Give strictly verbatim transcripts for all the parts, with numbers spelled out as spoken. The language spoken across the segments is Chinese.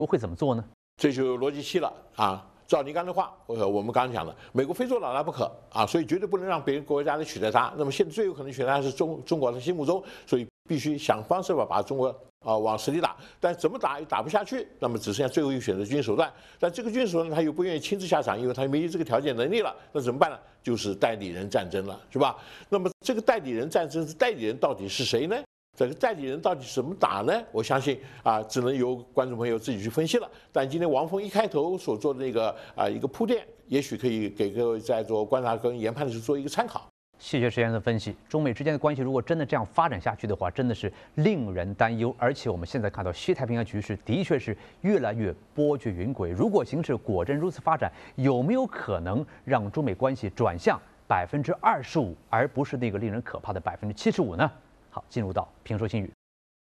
会怎么做呢？ 这就逻辑七了啊。照你刚才的话，呃，我们刚刚讲的，美国非做老大不可啊，所以绝对不能让别人国家来取代它。那么现在最有可能取代它是中中国的心目中，所以必须想方设法把中国啊往死里打。但怎么打也打不下去，那么只剩下最后一个选择军事手段。但这个军事手段他又不愿意亲自下场，因为他没有这个条件能力了。那怎么办呢？就是代理人战争了，是吧？那么这个代理人战争，代理人到底是谁呢？这个代理人到底怎么打呢？我相信啊，只能由观众朋友自己去分析了。但今天王峰一开头所做的那个啊一个铺垫，也许可以给各位在做观察跟研判的时候做一个参考。 谢谢石先生的分析。中美之间的关系如果真的这样发展下去的话，真的是令人担忧。而且我们现在看到西太平洋局势的确是越来越波谲云诡。如果形势果真如此发展，有没有可能让中美关系转向百分之二十五，而不是那个令人可怕的百分之七十五呢？好，进入到评说新语。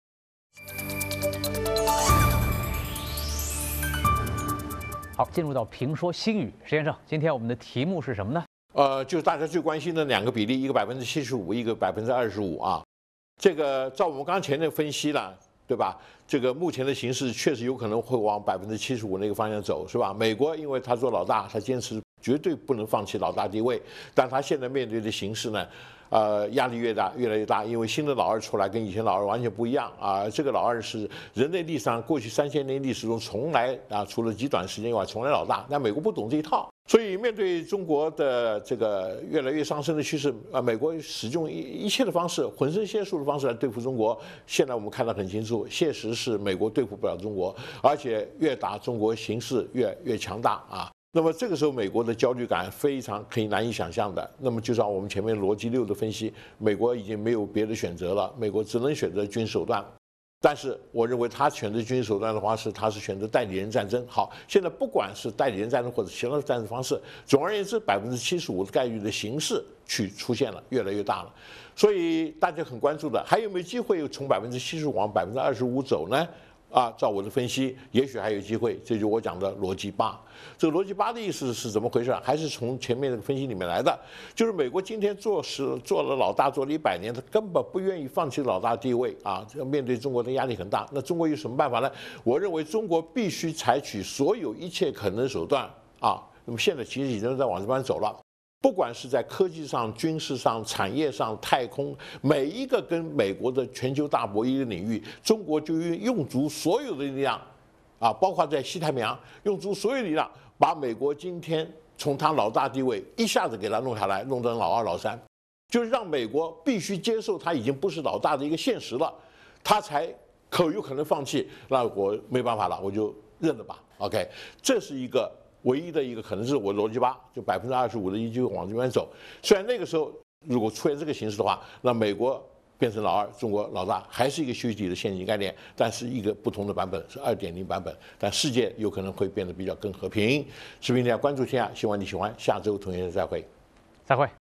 好，进入到评说新语，石先生，今天我们的题目是什么呢？ 呃，就是大家最关心的两个比例，一个百分之七十五，一个百分之二十五啊。这个照我们刚前面分析了，对吧？这个目前的形势确实有可能会往百分之七十五那个方向走，是吧？美国因为他做老大，他坚持绝对不能放弃老大地位，但他现在面对的形势呢？呃，压力越大，越来越大，因为新的老二出来，跟以前老二完全不一样啊。这个老二是人类历史上过去三千年历史中从来啊，除了极短时间以外，从来老大。但美国不懂这一套，所以面对中国的这个越来越上升的趋势，啊，美国使用一一切的方式，浑身解数的方式来对付中国。现在我们看得很清楚，现实是美国对付不了中国，而且越打中国形势越越强大啊。那么这个时候，美国的焦虑感非常可以难以想象的。那么就像我们前面逻辑六的分析，美国已经没有别的选择了，美国只能选择军事手段。但是我认为他选择军事手段的话，是他是选择代理人战争。好，现在不管是代理人战争或者其他的战争方式，总而言之，百分之七十五的概率的形式去出现了，越来越大了。所以大家很关注的，还有没有机会从百分之七十五往百分之二十五走呢？啊，照我的分析，也许还有机会。这就是我讲的逻辑八。这个逻辑八的意思是怎么回事？还是从前面的分析里面来的。就是美国今天做事做了老大，做了一百年，他根本不愿意放弃老大地位啊。面对中国的压力很大，那中国有什么办法呢？我认为中国必须采取所有一切可能手段啊。那么现在其实已经在往这边走了。不管是在科技上、军事上、产业上、太空，每一个跟美国的全球大博弈的领域，中国就用用足所有的力量，啊，包括在西太平洋，用足所有力量，把美国今天从他老大地位一下子给他弄下来，弄成老二、老三，就是让美国必须接受他已经不是老大的一个现实了，他才可有可能放弃。那我没办法了，我就认了吧。OK， 这是一个。唯一的一个可能是我逻辑八，就百分之二十五的依据往这边走。虽然那个时候如果出现这个形势的话，那美国变成老二，中国老大，还是一个虚体的现金概念，但是一个不同的版本是 二点零 版本，但世界有可能会变得比较更和平。视频大家关注天下，希望你喜欢，下周同学再会， 再会。